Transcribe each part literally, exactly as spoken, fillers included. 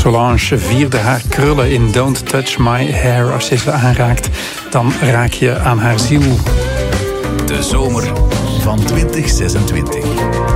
Solange vierde haar krullen in Don't Touch My Hair. Als je ze aanraakt, dan raak je aan haar ziel. De zomer van twintig zesentwintig.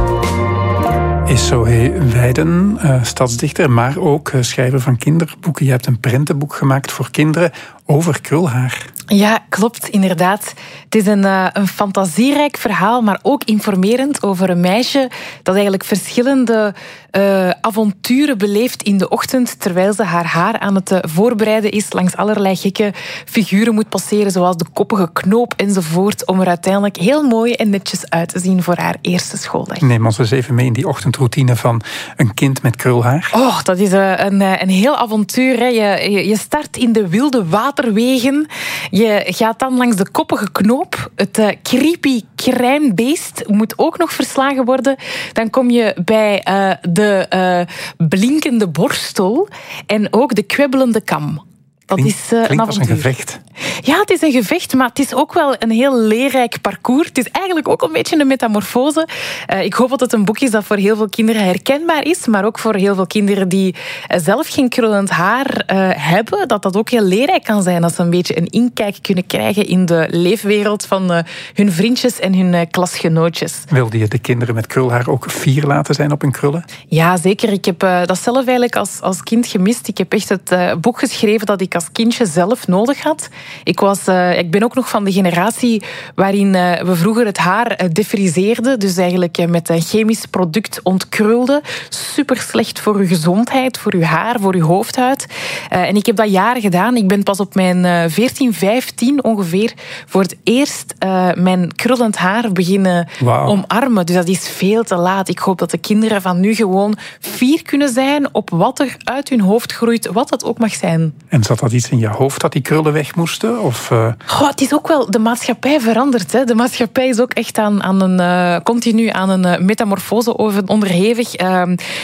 Isohe Weiden, uh, stadsdichter, maar ook uh, schrijver van kinderboeken. Je hebt een prentenboek gemaakt voor kinderen over krulhaar. Ja, klopt, inderdaad. Het is een, uh, een fantasierijk verhaal, maar ook informerend over een meisje dat eigenlijk verschillende uh, avonturen beleeft in de ochtend, terwijl ze haar haar aan het uh, voorbereiden is, langs allerlei gekke figuren moet passeren, zoals de koppige knoop enzovoort, om er uiteindelijk heel mooi en netjes uit te zien voor haar eerste schooldag. Neem ons eens even mee in die ochtendroutine van een kind met krulhaar. Oh, dat is uh, een, een heel avontuur. Hè. Je, je, je start in de wilde waterwegen. Je gaat dan langs de koppige knoop. Het uh, creepy krijnbeest moet ook nog verslagen worden. Dan kom je bij uh, de uh, blinkende borstel en ook de kwebbelende kam. Dat Klinkt, is uh, klinkt een als een gevecht. Ja, het is een gevecht, maar het is ook wel een heel leerrijk parcours. Het is eigenlijk ook een beetje een metamorfose. Uh, ik hoop dat het een boek is dat voor heel veel kinderen herkenbaar is, maar ook voor heel veel kinderen die uh, zelf geen krullend haar uh, hebben, dat dat ook heel leerrijk kan zijn. Dat ze een beetje een inkijk kunnen krijgen in de leefwereld van uh, hun vriendjes en hun uh, klasgenootjes. Wilde je de kinderen met krulhaar ook fier laten zijn op hun krullen? Ja, zeker. Ik heb uh, dat zelf eigenlijk als, als kind gemist. Ik heb echt het uh, boek geschreven dat ik als kindje zelf nodig had. Ik, was, uh, ik ben ook nog van de generatie waarin uh, we vroeger het haar uh, defriseerden. Dus eigenlijk uh, met een chemisch product ontkrulden. Super slecht voor uw gezondheid, voor uw haar, voor uw hoofdhuid. Uh, en ik heb dat jaren gedaan. Ik ben pas op mijn uh, veertien, vijftien ongeveer voor het eerst uh, mijn krullend haar beginnen wow. omarmen. Dus dat is veel te laat. Ik hoop dat de kinderen van nu gewoon fier kunnen zijn op wat er uit hun hoofd groeit, wat dat ook mag zijn. En zat dat iets in je hoofd dat die krullen weg moesten? Of, uh... Goh, het is ook wel, de maatschappij verandert. Hè. De maatschappij is ook echt aan, aan een, uh, continu aan een uh, metamorfose onderhevig. Uh,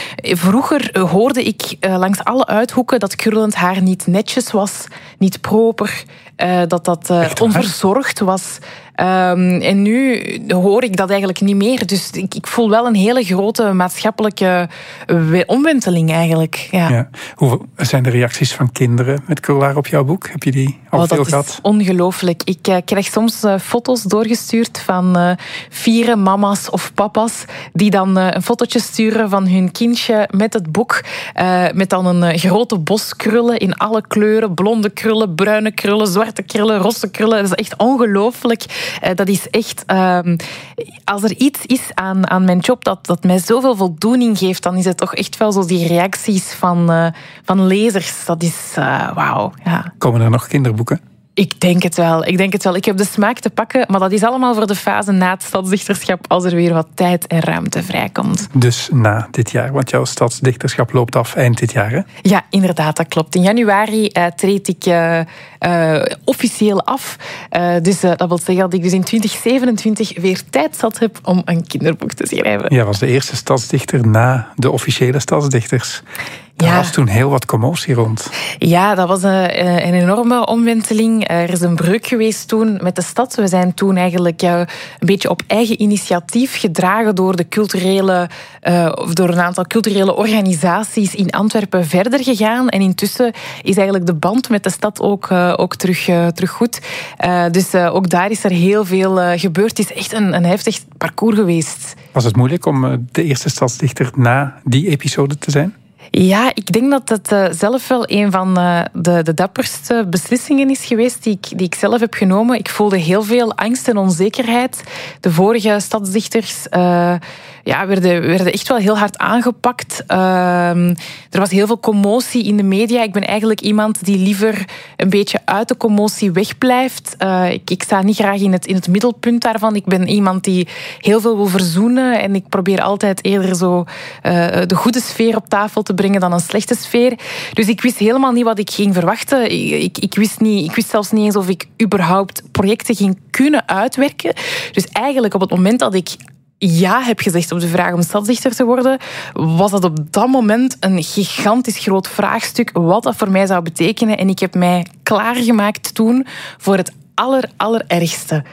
vroeger hoorde ik uh, langs alle uithoeken dat krullend haar niet netjes was, niet proper, uh, dat dat uh, onverzorgd was. Um, en nu hoor ik dat eigenlijk niet meer. Dus ik, ik voel wel een hele grote maatschappelijke omwenteling eigenlijk. Ja. Ja. Hoe zijn de reacties van kinderen met krulhaar op jouw boek? Heb je die al oh, veel dat gehad? Is ongelooflijk. Ik uh, krijg soms uh, foto's doorgestuurd van uh, fiere mama's of papa's die dan uh, een fotootje sturen van hun kindje met het boek. Uh, met dan een uh, grote bos krullen in alle kleuren. Blonde krullen, bruine krullen, zwarte krullen, rosse krullen. Dat is echt ongelooflijk. Uh, dat is echt... Uh, als er iets is aan, aan mijn job dat, dat mij zoveel voldoening geeft, dan is het toch echt wel zo die reacties van, uh, van lezers. Dat is... Uh, wauw, ja. Komen er nog kinderboeken? Ik denk het wel. Ik denk het wel. Ik heb de smaak te pakken, maar dat is allemaal voor de fase na het stadsdichterschap, als er weer wat tijd en ruimte vrijkomt. Dus na dit jaar, want jouw stadsdichterschap loopt af eind dit jaar, hè? Ja, inderdaad, dat klopt. In januari uh, treed ik uh, uh, officieel af. Uh, dus uh, dat wil zeggen dat ik dus in twintig zevenentwintig weer tijd zat heb om een kinderboek te schrijven. Jij was de eerste stadsdichter na de officiële stadsdichters. Er ja. was toen heel wat commotie rond. Ja, dat was een, een enorme omwenteling. Er is een breuk geweest toen met de stad. We zijn toen eigenlijk een beetje op eigen initiatief gedragen door de culturele, uh, of door een aantal culturele organisaties in Antwerpen verder gegaan. En intussen is eigenlijk de band met de stad ook, uh, ook terug, uh, terug goed. Uh, dus uh, ook daar is er heel veel uh, gebeurd. Het is echt een, een heftig parcours geweest. Was het moeilijk om de eerste stadsdichter na die episode te zijn? Ja, ik denk dat het uh, zelf wel een van uh, de, de dapperste beslissingen is geweest die ik, die ik zelf heb genomen. Ik voelde heel veel angst en onzekerheid. De vorige stadsdichters uh, ja, werden, werden echt wel heel hard aangepakt. Uh, er was heel veel commotie in de media. Ik ben eigenlijk iemand die liever een beetje uit de commotie wegblijft. Uh, ik, ik sta niet graag in het, in het middelpunt daarvan. Ik ben iemand die heel veel wil verzoenen en ik probeer altijd eerder zo uh, de goede sfeer op tafel te brengen dan een slechte sfeer. Dus ik wist helemaal niet wat ik ging verwachten. Ik, ik, ik, wist niet, ik wist zelfs niet eens of ik überhaupt projecten ging kunnen uitwerken. Dus eigenlijk op het moment dat ik ja heb gezegd op de vraag om stadsdichter te worden, was dat op dat moment een gigantisch groot vraagstuk wat dat voor mij zou betekenen. En ik heb mij klaargemaakt toen voor het aller, allerergste.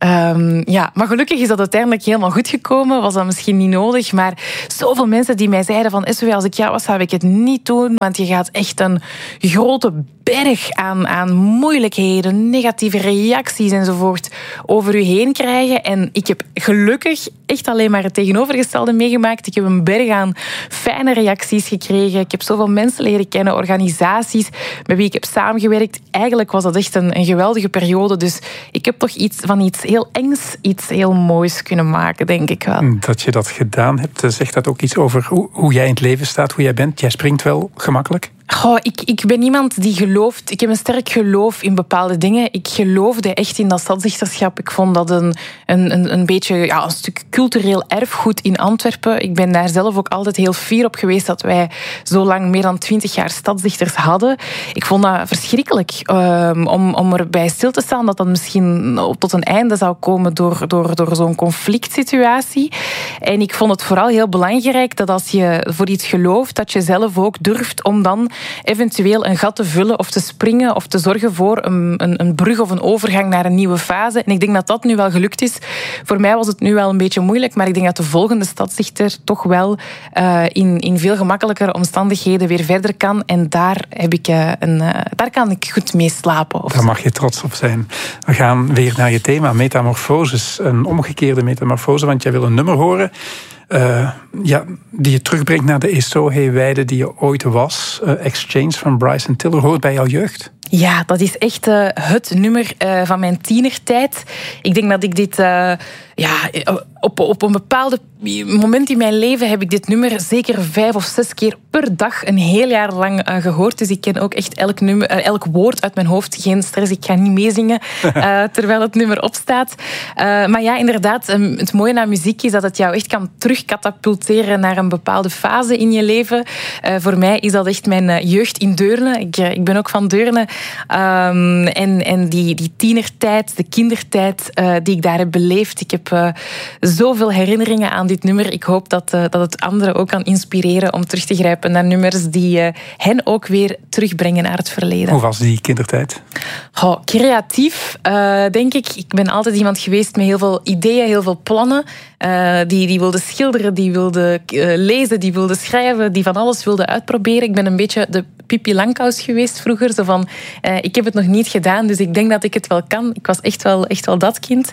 Um, ja, maar gelukkig is dat uiteindelijk helemaal goed gekomen. Was dat misschien niet nodig, maar zoveel mensen die mij zeiden van S W, als ik jou was, zou ik het niet doen, want je gaat echt een grote berg aan, aan moeilijkheden, negatieve reacties enzovoort over u heen krijgen. En ik heb gelukkig echt alleen maar het tegenovergestelde meegemaakt. Ik heb een berg aan fijne reacties gekregen. Ik heb zoveel mensen leren kennen, organisaties met wie ik heb samengewerkt. Eigenlijk was dat echt een, een geweldige periode. Dus ik heb toch iets van iets heel engs, iets heel moois kunnen maken, denk ik wel. Dat je dat gedaan hebt, zegt dat ook iets over hoe, hoe jij in het leven staat, hoe jij bent? Jij springt wel gemakkelijk? Goh, ik, ik ben iemand die gelooft... Ik heb een sterk geloof in bepaalde dingen. Ik geloofde echt in dat stadsdichterschap. Ik vond dat een, een, een beetje ja, een stuk cultureel erfgoed in Antwerpen. Ik ben daar zelf ook altijd heel fier op geweest dat wij zo lang, meer dan twintig jaar stadsdichters hadden. Ik vond dat verschrikkelijk um, om, om erbij stil te staan dat dat misschien tot een einde zou komen door, door, door zo'n conflict situatie. En ik vond het vooral heel belangrijk dat als je voor iets gelooft, dat je zelf ook durft om dan eventueel een gat te vullen of te springen of te zorgen voor een, een, een brug of een overgang naar een nieuwe fase. En ik denk dat dat nu wel gelukt is. Voor mij was het nu wel een beetje moeilijk, maar ik denk dat de volgende stadsdichter toch wel uh, in, in veel gemakkelijkere omstandigheden weer verder kan. En daar, heb ik, uh, een, uh, daar kan ik goed mee slapen. Of daar zo. mag je trots op zijn. We gaan weer naar je thema, metamorfoses. Een omgekeerde metamorfose, want jij wil een nummer horen. Uh, ja, die je terugbrengt naar de Esohe-weide die je ooit was. Uh, Exchange van Bryson Tiller hoort bij jouw jeugd. Ja, dat is echt uh, het nummer uh, van mijn tienertijd. Ik denk dat ik dit... Uh, ja, op, op een bepaald moment in mijn leven heb ik dit nummer zeker vijf of zes keer per dag een heel jaar lang uh, gehoord. Dus ik ken ook echt elk, nummer, uh, elk woord uit mijn hoofd. Geen stress, ik ga niet meezingen uh, terwijl het nummer opstaat. Uh, maar ja, inderdaad, um, het mooie aan muziek is dat het jou echt kan terugkatapulteren naar een bepaalde fase in je leven. Uh, voor mij is dat echt mijn uh, jeugd in Deurne. Ik, uh, ik ben ook van Deurne. Um, en en die, die tienertijd, de kindertijd uh, die ik daar heb beleefd. Ik heb uh, zoveel herinneringen aan dit nummer. Ik hoop dat, uh, dat het anderen ook kan inspireren om terug te grijpen naar nummers die uh, hen ook weer terugbrengen naar het verleden. Hoe was die kindertijd? Oh, creatief, uh, denk ik. Ik ben altijd iemand geweest met heel veel ideeën, heel veel plannen. Uh, die, die wilde schilderen, die wilde uh, lezen, die wilde schrijven, die van alles wilde uitproberen. Ik ben een beetje de Pippi Langkous geweest vroeger. Zo van, uh, ik heb het nog niet gedaan, dus ik denk dat ik het wel kan. Ik was echt wel, echt wel dat kind.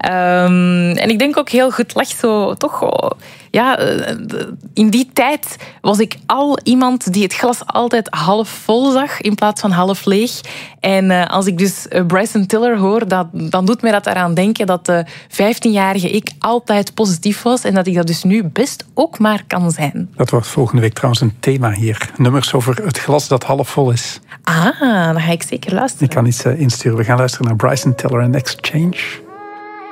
Um, en ik denk ook heel goed lag zo, toch... Oh, ja, in die tijd was ik al iemand die het glas altijd half vol zag in plaats van half leeg. En uh, als ik dus Bryson Tiller hoor, dat, dan doet mij dat eraan denken dat de vijftienjarige ik altijd positief was en dat ik dat dus nu best ook maar kan zijn. Dat wordt volgende week trouwens een thema hier. Nummers over het glas dat half vol is. Ah, dan ga ik zeker luisteren. Ik kan iets uh, insturen. We gaan luisteren naar Bryson Tiller en Exchange.